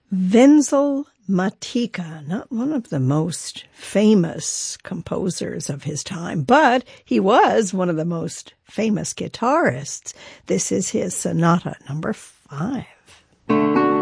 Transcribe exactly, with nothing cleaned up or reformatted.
Wenzel Matica, not one of the most famous composers of his time, but he was one of the most famous guitarists. This is his sonata number five.